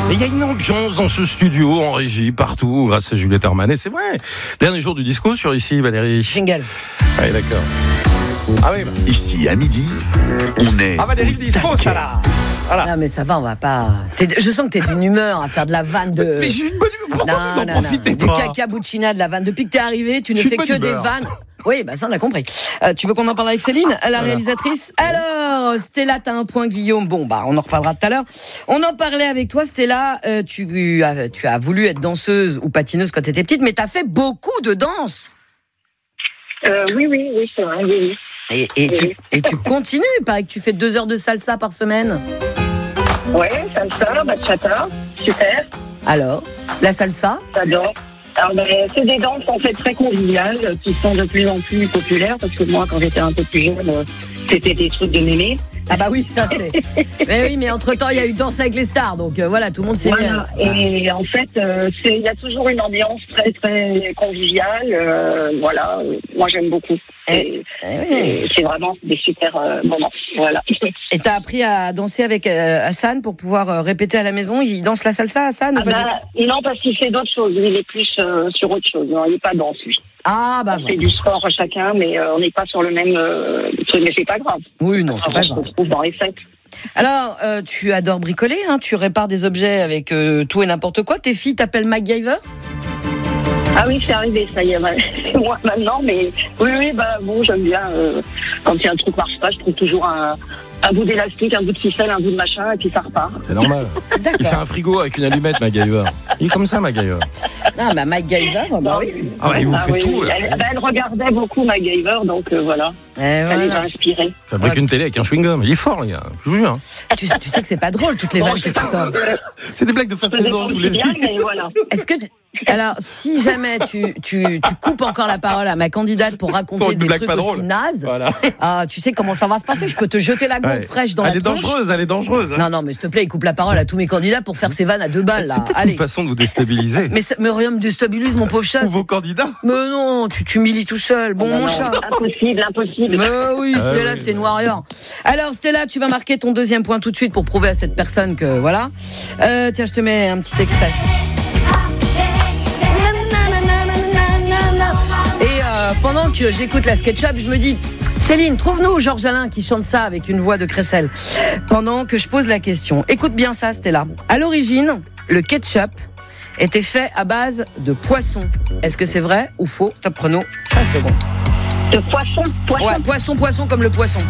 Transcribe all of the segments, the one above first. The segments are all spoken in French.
Et il y a une ambiance dans ce studio, en régie, partout, grâce à Juliette Armanet, c'est vrai. Dernier jour du disco sur ici, Valérie. Jingle. Allez, d'accord. Ah oui, Ici, à midi, on est... Ah, Valérie, le disco, ça là. Voilà. Non, mais ça va, on va pas. Je sens que t'es d'une humeur à faire de la vanne de. Mais j'ai une bonne humeur, pourquoi vous en profitez du pas? cacabuccina de la vanne. Depuis que t'es arrivé, tu ne fais que des vannes. Oui, bah ça on a compris. Tu veux qu'on en parle avec Céline, la réalisatrice? Alors, Stella, t'as un point, Guillaume. Bon, bah on en reparlera tout à l'heure. On en parlait avec toi, Stella. Tu as voulu être danseuse ou patineuse quand t'étais petite, mais t'as fait beaucoup de danse. Oui, c'est vrai, oui. Et tu continues. Il paraît que tu fais 2 heures de salsa par semaine. Ouais, salsa, bachata, super. Alors, la salsa? J'adore. Alors, c'est des danses en fait très conviviales qui sont de plus en plus populaires parce que moi, quand j'étais un peu plus jeune, c'était des trucs de mémé. Ah bah oui, ça c'est. Mais oui, mais entre-temps, il y a eu Danse avec les stars, donc voilà, tout le monde s'est Voilà. Et en fait, il y a toujours une ambiance très très conviviale. Voilà, moi j'aime beaucoup. Oui. C'est vraiment des super moments. Voilà. Et t'as appris à danser avec Hassan pour pouvoir répéter à la maison? Il danse la salsa, Hassan? Non, parce qu'il fait d'autres choses. Il est plus sur autre chose. Non, il n'est pas danse, lui. Ah bah on fait du sport chacun, mais on n'est pas sur le même truc. Mais c'est pas grave. Oui, non, c'est pas grave. On se retrouve dans les fêtes. Alors, tu adores bricoler, hein, tu répares des objets avec tout et n'importe quoi. Tes filles t'appellent MacGyver? Ah oui, c'est arrivé, ça y est, c'est moi maintenant, mais oui, bah bon, j'aime bien, quand il y a un truc qui marche pas, je trouve toujours un bout d'élastique, un bout de ficelle, un bout de machin, et puis ça repart. C'est normal. Il fait un frigo avec une allumette, MacGyver. Il est comme ça, MacGyver. Non, bah MacGyver, bah oui. Ah bah, il vous fait tout. Oui. Elle regardait beaucoup MacGyver, donc voilà. Ça les a inspirés. Fabrique une télé avec un chewing-gum. Il est fort, les gars. Je vous jure. Tu sais que c'est pas drôle, toutes les vannes que tu sors. C'est des blagues de fin de saison, je vous l'ai dit. Mais voilà. Est-ce que alors, si jamais tu coupes encore la parole à ma candidate pour raconter des trucs aussi nazes, voilà. Tu sais comment ça va se passer. Je peux te jeter la gourde fraîche dans la tronche. Elle est dangereuse. Hein. Non, mais s'il te plaît, il coupe la parole à tous mes candidats pour faire ses vannes à 2 balles. Là. C'est peut-être une façon de vous déstabiliser. Mais rien me déstabilise, mon pauvre chat. Ou vos candidats. Mais non, tu t'humilies tout seul. Bon, mon chat. Impossible. Mais oui, Stella, c'est une warrior. Alors, Stella, tu vas marquer ton 2e point tout de suite pour prouver à cette personne que, voilà. Tiens, je te mets un petit extrait. Pendant que j'écoute la SketchUp, je me dis, Céline, trouve-nous Georges Alain qui chante ça avec une voix de crécelle. Pendant que je pose la question. Écoute bien ça, Stella. À l'origine, le ketchup était fait à base de poisson. Est-ce que c'est vrai ou faux? Top chrono, 5 secondes. De poisson? Ouais, poisson comme le poisson.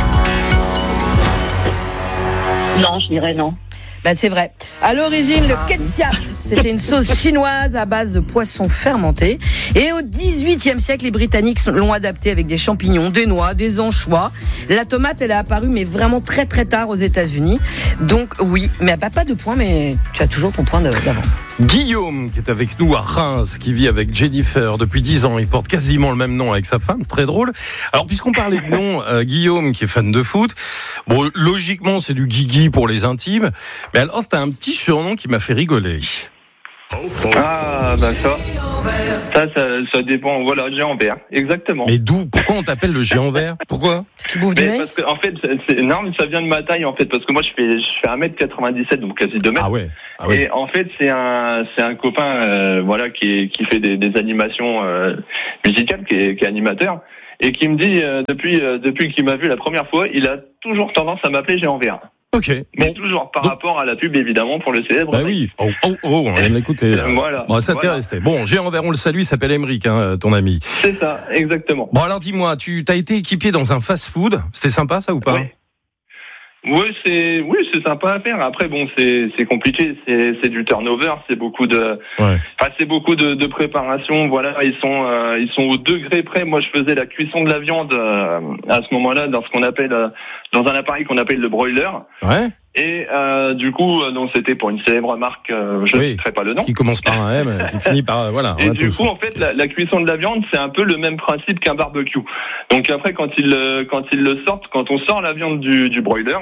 Non, je dirais non. Ben, c'est vrai. À l'origine, le ketchup, c'était une sauce chinoise à base de poisson fermenté. Et au XVIIIe siècle, les Britanniques l'ont adapté avec des champignons, des noix, des anchois. La tomate, elle est apparue, mais vraiment très très tard aux États-Unis. Donc oui, mais pas de point, mais tu as toujours ton point d'avant. Guillaume, qui est avec nous à Reims, qui vit avec Jennifer depuis 10 ans. Il porte quasiment le même nom avec sa femme, très drôle. Alors, puisqu'on parlait de nom, Guillaume, qui est fan de foot, bon, logiquement, c'est du Guigui pour les intimes. Mais alors, t'as un petit surnom qui m'a fait rigoler. Ah, bah ça dépend. Voilà, géant vert, exactement. Mais d'où? Pourquoi on t'appelle le géant vert? Pourquoi? Parce qu'il bouffe du maïs. Parce que, en fait, non, mais ça vient de ma taille, en fait, parce que moi, je fais 1m97, donc quasi 2 mètres. Ah ouais. Et en fait, c'est un copain, voilà, qui fait des animations musicales, qui est animateur, et qui me dit, depuis qu'il m'a vu la première fois, il a toujours tendance à m'appeler géant vert. Ok. Mais toujours par rapport à la pub, évidemment, pour le célèbre. Bah oui. On vient de l'écouter. Voilà. Bon, ça t'est resté. Bon, géant vert, on le salue, il s'appelle Emeric, hein, ton ami. C'est ça, exactement. Bon, alors dis-moi, tu t'as été équipier dans un fast-food. C'était sympa, ça, ou pas? Oui, c'est sympa à faire. Après, bon, c'est compliqué. C'est du turnover. C'est beaucoup de préparation. Voilà, ils sont au degré près. Moi, je faisais la cuisson de la viande à ce moment-là dans ce qu'on appelle dans un appareil qu'on appelle le broiler. Ouais. Et du coup, donc c'était pour une célèbre marque, je ne citerai pas le nom. Qui commence par un M, qui finit par voilà. Et du coup, en fait, la cuisson de la viande, c'est un peu le même principe qu'un barbecue. Donc après, quand ils le sortent, quand on sort la viande du broiler,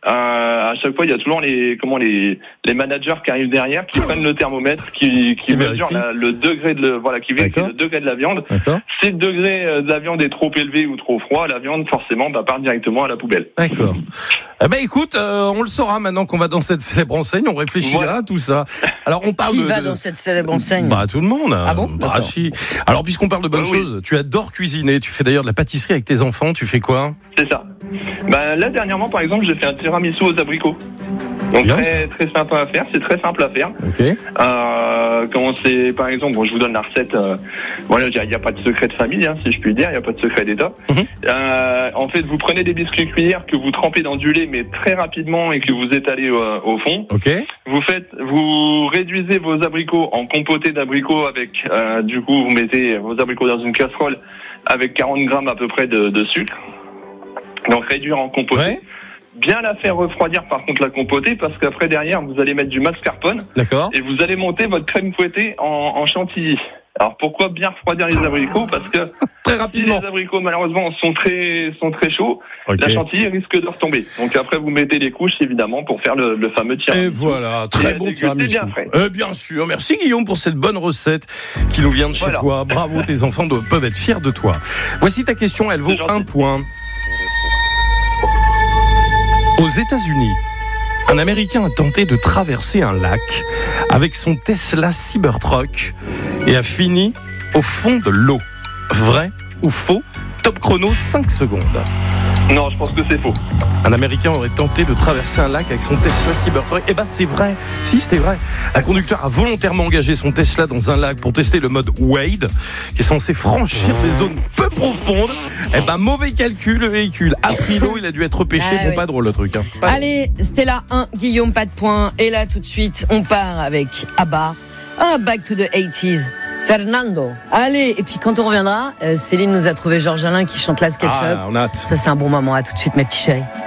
à chaque fois, il y a toujours les managers qui arrivent derrière, qui prennent le thermomètre, qui mesurent le degré qui vérifie le degré de la viande. D'accord. Si le degré de la viande est trop élevé ou trop froid, la viande forcément part directement à la poubelle. D'accord. Écoute, on le saura maintenant qu'on va dans cette célèbre enseigne, on réfléchira à tout ça. Alors on parle Qui va dans cette célèbre enseigne? Tout le monde. Ah bon? Si. Alors puisqu'on parle de bonnes choses, tu adores cuisiner, tu fais d'ailleurs de la pâtisserie avec tes enfants, tu fais quoi? C'est ça. Là dernièrement par exemple, j'ai fait un tiramisu aux abricots. Donc bien, très sympa à faire, c'est très simple à faire. Ok. Par exemple, je vous donne la recette. Il n'y a pas de secret de famille, si je puis dire, il n'y a pas de secret d'État. En fait, vous prenez des biscuits cuillères que vous trempez dans du lait, mais très rapidement et que vous étalez au fond. Ok. Vous réduisez vos abricots en compoté d'abricots avec, vous mettez vos abricots dans une casserole avec 40 grammes à peu près de sucre. Donc réduire en compoté. Ouais. Bien la faire refroidir par contre la compotée parce qu'après derrière vous allez mettre du mascarpone. D'accord. Et vous allez monter votre crème fouettée en chantilly. Alors pourquoi bien refroidir les abricots? Parce que très rapidement. Si les abricots malheureusement sont très chauds, la chantilly risque de retomber. Donc après vous mettez les couches évidemment pour faire le fameux tiramisu. Et voilà, très bon tiramisu. Bien frais. Bien sûr, merci Guillaume pour cette bonne recette qui nous vient de chez toi. Bravo, tes enfants peuvent être fiers de toi. Voici ta question, elle vaut 1 point. Aux États-Unis, un Américain a tenté de traverser un lac avec son Tesla Cybertruck et a fini au fond de l'eau. Vrai ou faux? Top chrono, 5 secondes. Non, je pense que c'est faux. Un Américain aurait tenté de traverser un lac avec son Tesla Cybertruck. C'est vrai. Si, c'était vrai. Un conducteur a volontairement engagé son Tesla dans un lac pour tester le mode Wade, qui est censé franchir des zones peu profondes. Mauvais calcul, le véhicule a pris l'eau, il a dû être repêché. Pas drôle le truc. Allez, Stella 1, Guillaume, pas de point. Et là, tout de suite, on part avec ABBA. Back to the 80s. Fernando. Allez, et puis quand on reviendra, Céline nous a trouvé Georges Alain qui chante la SketchUp. On a hâte. Ça, c'est un bon moment. À tout de suite, mes petits chéris.